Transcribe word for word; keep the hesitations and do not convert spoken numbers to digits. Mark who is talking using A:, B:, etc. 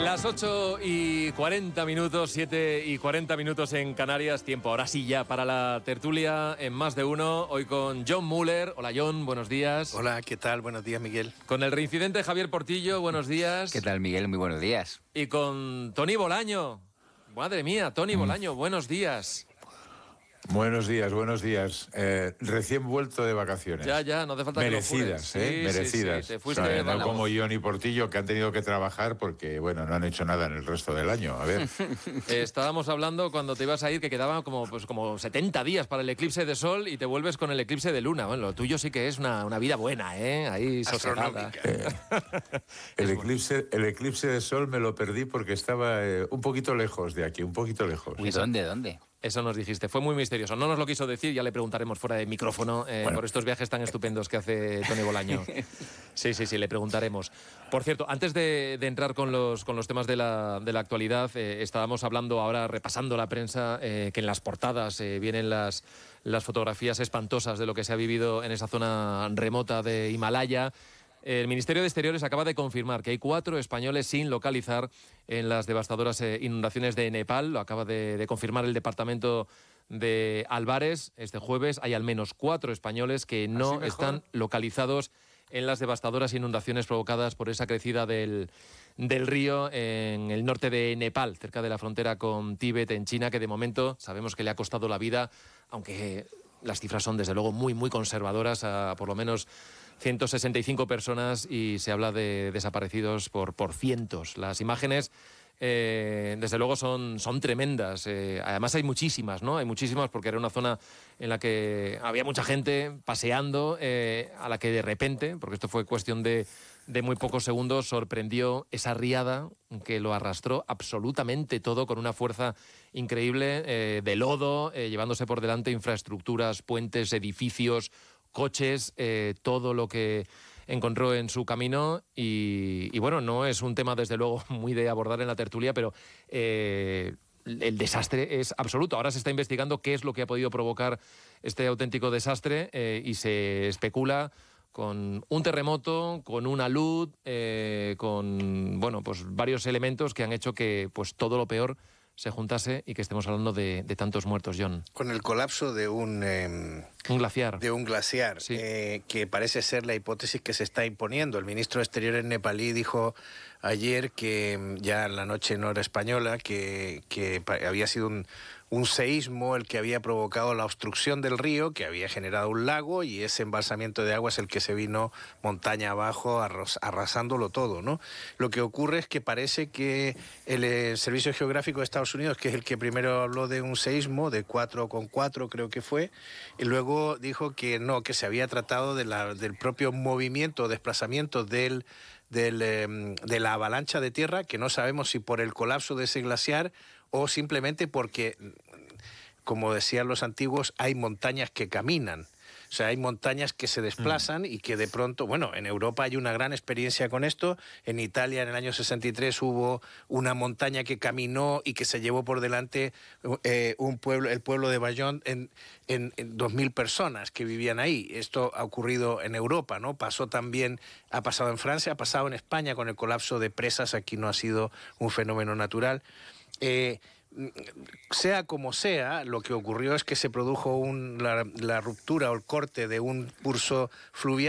A: Las ocho y cuarenta minutos, siete y cuarenta minutos en Canarias, tiempo ahora sí ya para la tertulia en Más de Uno, hoy con John Muller. Hola John, buenos días.
B: Hola, ¿qué tal? Buenos días, Miguel.
A: Con el reincidente Javier Portillo, buenos días.
C: ¿Qué tal, Miguel? Muy buenos días.
A: Y con Tony Bolaño. Madre mía, Tony mm. Bolaño, buenos días.
D: Buenos días, buenos días. Eh, recién vuelto de vacaciones.
A: Ya, ya, no hace falta
D: merecidas,
A: que lo
D: ¿eh?
A: sí,
D: merecidas.
A: Sí, sí. Te fuiste,
D: o sea,
A: no
D: como Johnny Portillo, que han tenido que trabajar porque, bueno, no han hecho nada en el resto del año. A ver.
A: eh, estábamos hablando cuando te ibas a ir que quedaban como, pues, como setenta días para el eclipse de sol y te vuelves con el eclipse de luna. Bueno, lo tuyo sí que es una, una vida buena, ¿eh? Ahí sosegada.
D: Eh, el, eclipse, el eclipse de sol me lo perdí porque estaba eh, un poquito lejos de aquí, un poquito lejos.
C: ¿Y dónde, dónde?
A: Eso nos dijiste, fue muy misterioso. No nos lo quiso decir, ya le preguntaremos fuera de micrófono eh, bueno. por estos viajes tan estupendos que hace Tony Bolaño. Sí, sí, sí, le preguntaremos. Por cierto, antes de, de entrar con los, con los temas de la, de la actualidad, eh, estábamos hablando ahora, repasando la prensa, eh, que en las portadas eh, vienen las, las fotografías espantosas de lo que se ha vivido en esa zona remota de Himalaya. El Ministerio de Exteriores acaba de confirmar que hay cuatro españoles sin localizar en las devastadoras inundaciones de Nepal. Lo acaba de, de confirmar el departamento de Álvarez este jueves. Hay al menos cuatro españoles que no están localizados en las devastadoras inundaciones provocadas por esa crecida del, del río en el norte de Nepal, cerca de la frontera con Tíbet, en China, que de momento sabemos que le ha costado la vida, aunque las cifras son desde luego muy, muy conservadoras, a por lo menos ciento sesenta y cinco personas y se habla de desaparecidos por, por cientos. Las imágenes, eh, desde luego, son, son tremendas. Eh, además hay muchísimas, ¿no? Hay muchísimas porque era una zona en la que había mucha gente paseando, eh, a la que de repente, porque esto fue cuestión de, de muy pocos segundos, sorprendió esa riada que lo arrastró absolutamente todo con una fuerza increíble, eh, de lodo, eh, llevándose por delante infraestructuras, puentes, edificios, coches, eh, todo lo que encontró en su camino y, y bueno, no es un tema desde luego muy de abordar en la tertulia, pero eh, el desastre es absoluto. Ahora se está investigando qué es lo que ha podido provocar este auténtico desastre eh, y se especula con un terremoto, con una luz, eh, con bueno, pues varios elementos que han hecho que pues todo lo peor se juntase y que estemos hablando de, de tantos muertos, John.
B: Con el colapso de un... Eh,
A: un glaciar.
B: De un glaciar,
A: sí.
B: eh, que parece ser la hipótesis que se está imponiendo. El ministro de Exteriores nepalí dijo ayer que, ya en la noche en hora española, que, que había sido un, un seísmo el que había provocado la obstrucción del río, que había generado un lago, y ese embalsamiento de agua es el que se vino montaña abajo arras, arrasándolo todo, ¿no? Lo que ocurre es que parece que el, el Servicio Geográfico de Estados Unidos, que es el que primero habló de un seísmo de cuatro coma cuatro, creo que fue, y luego dijo que no, que se había tratado de la, del propio movimiento, desplazamiento del... Del, eh, de la avalancha de tierra, que no sabemos si por el colapso de ese glaciar o simplemente porque, como decían los antiguos, hay montañas que caminan. O sea, hay montañas que se desplazan y que de pronto, bueno, en Europa hay una gran experiencia con esto. En Italia en el año sesenta y tres hubo una montaña que caminó y que se llevó por delante eh, un pueblo, el pueblo de Bayonne, en, en, en dos mil personas que vivían ahí. Esto ha ocurrido en Europa, ¿no? Pasó también, ha pasado en Francia, ha pasado en España con el colapso de presas. Aquí no ha sido un fenómeno natural. Eh, Sea como sea, lo que ocurrió es que se produjo un, la, la ruptura o el corte de un curso fluvial